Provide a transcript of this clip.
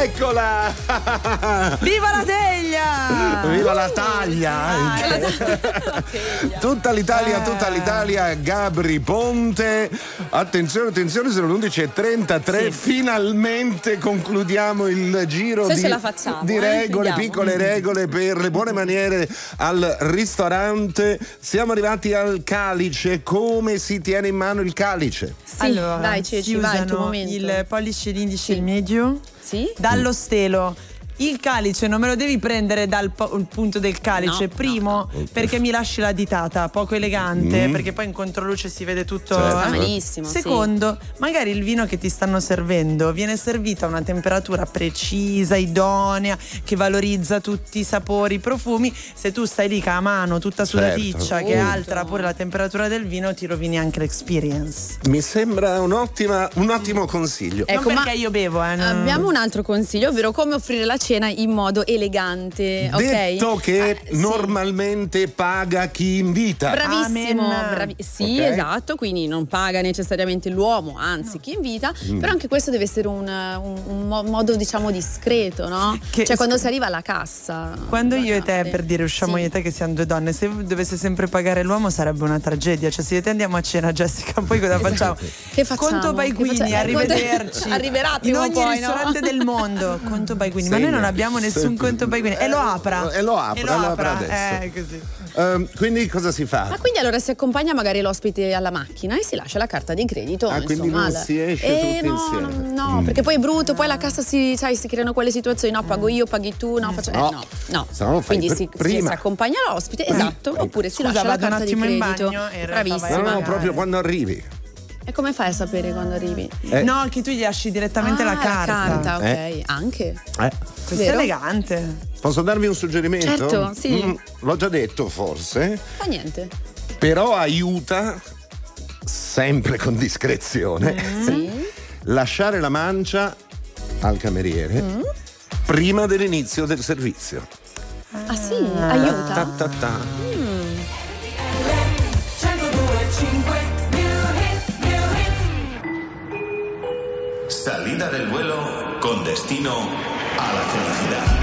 Eccola! Viva la teglia! Viva la taglia! Anche. Tutta l'Italia, Gabri Ponte. Attenzione, sono le 11:33. Sì. Finalmente concludiamo il giro di regole, piccole regole per le buone maniere al ristorante. Siamo arrivati al calice. Come si tiene in mano il calice? Sì, allora, dai, Ceci, vai, il tuo momento. Il pollice, l'indice e il medio. Sì. Dallo stelo. Il calice non me lo devi prendere dal punto del calice, primo perché mi lasci la ditata, poco elegante, perché poi in controluce si vede tutto. Sta malissimo. Secondo, magari il vino che ti stanno servendo viene servito a una temperatura precisa, idonea, che valorizza tutti i sapori, i profumi. Se tu stai lì con la mano tutta sudaticcia, che altera pure la temperatura del vino, ti rovini anche l'experience. Mi sembra un ottimo consiglio. Ecco, non perché io bevo, abbiamo un altro consiglio, ovvero come offrire la cena in modo elegante. Detto che normalmente paga chi invita. Bravissimo, sì, esatto, quindi non paga necessariamente l'uomo, anzi chi invita, però anche questo deve essere un modo, diciamo, discreto, no? Cioè quando si arriva alla cassa. Quando io e te, per dire, usciamo io e te che siamo due donne, se dovesse sempre pagare l'uomo sarebbe una tragedia. Cioè se io e te andiamo a cena, Jessica, poi cosa facciamo? Che facciamo? Conto Baiguini, arrivederci. Arriverà in ogni poi, ristorante del mondo, conto Baiguini. Ma noi non abbiamo nessun conto Baiguini. E lo apra adesso. Così. Quindi cosa si fa? Ma quindi allora si accompagna magari l'ospite alla macchina e si lascia la carta di credito. Quindi non si esce tutti insieme. No, perché poi è brutto, poi alla cassa si creano quelle situazioni, no, pago io, paghi tu, no, faccio no. Se no quindi si accompagna l'ospite, esatto, oppure si lascia la carta di credito. Bravissima. No, proprio quando arrivi. E come fai a sapere quando arrivi? No, che tu gli lasci direttamente la carta. Ok, anche. Questo è elegante. Posso darvi un suggerimento? Certo, sì. L'ho già detto forse. Fa niente. Però aiuta, sempre con discrezione, lasciare la mancia al cameriere prima dell'inizio del servizio. Ah sì? Aiuta? Salida del vuelo con destino a la felicidad.